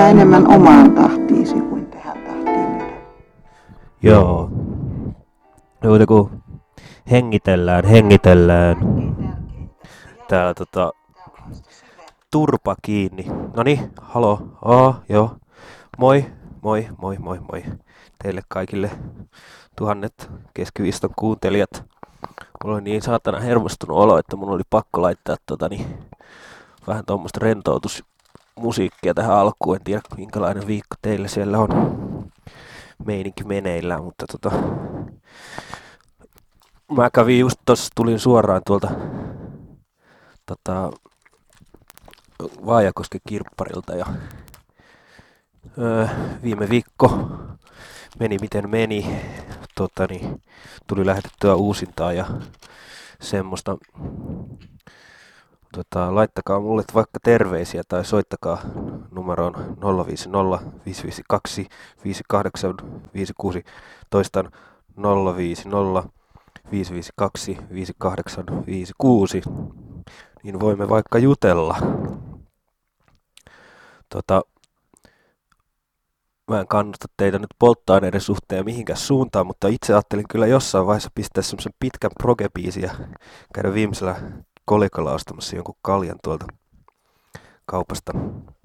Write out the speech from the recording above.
kyllä enemmän omaan tahtiisi kuin tähän tahtiin nyt. Joo. No kun hengitellään. Täällä turpa kiinni. Noniin, halo. Joo. Moi. Teille kaikille tuhannet keskiviiston kuuntelijat. Mulla oli niin saatana hermostunut olo, että mun oli pakko laittaa vähän tuommoista rentoutusmusiikkia tähän alkuun. En tiedä minkälainen viikko teille siellä on meininki meneillään, mutta mä kävin just tossa, tulin suoraan tuolta Vaajakosken kirpparilta ja viime viikko meni miten meni. Tuli lähetettyä uusintaa ja semmoista. Laittakaa mulle vaikka terveisiä tai soittakaa numeroon 050 552 5856. Toistan 050 552 5856. Niin voimme vaikka jutella. Mä en kannusta teitä nyt polttoaineiden suhteen mihinkään suuntaan, mutta itse ajattelin kyllä jossain vaiheessa pistää semmosen pitkän progebiisin ja käydä viimeisellä kolikolla ostamassa jonkun kaljan tuolta kaupasta.